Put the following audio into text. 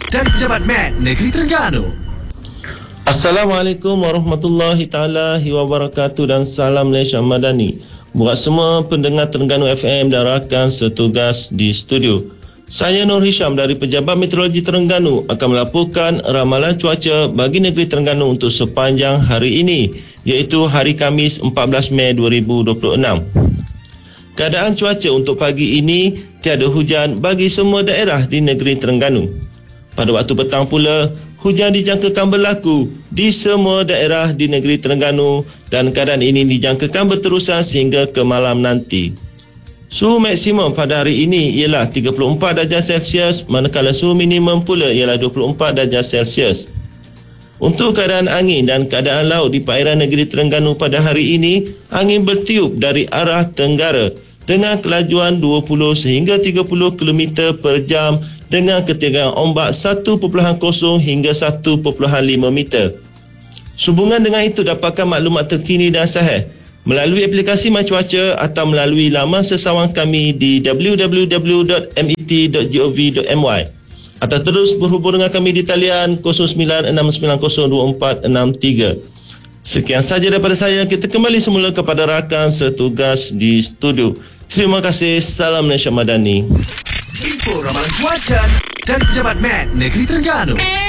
dari Pejabat Med Negeri Terengganu. Assalamualaikum warahmatullahi taala wabarakatuh dan salam Malaysia Madani. Buat semua pendengar Terengganu FM dan rakan setugas di studio. Saya Nur Hisham dari Pejabat Meteorologi Terengganu akan melaporkan ramalan cuaca bagi negeri Terengganu untuk sepanjang hari ini, iaitu hari Khamis 14 Mei 2026. Keadaan cuaca untuk pagi ini tiada hujan bagi semua daerah di negeri Terengganu. Pada waktu petang pula, hujan dijangkakan berlaku di semua daerah di negeri Terengganu dan keadaan ini dijangkakan berterusan sehingga ke malam nanti. Suhu maksimum pada hari ini ialah 34 darjah Celsius, manakala suhu minimum pula ialah 24 darjah Celsius. Untuk keadaan angin dan keadaan laut di perairan negeri Terengganu pada hari ini, angin bertiup dari arah tenggara dengan kelajuan 20 sehingga 30 km per jam dengan ketinggian ombak 1.0 hingga 1.5 meter. Sehubungan dengan itu, dapatkan maklumat terkini dan sahih melalui aplikasi MyCuaca atau melalui laman sesawang kami di www.met.gov.my atau terus berhubung dengan kami di talian 0969024663. Sekian sahaja daripada saya. Kita kembali semula kepada rakan setugas di studio. Terima kasih. Salam Malaysia Madani. Info ramalan cuaca dari Pejabat Med Negeri Terengganu.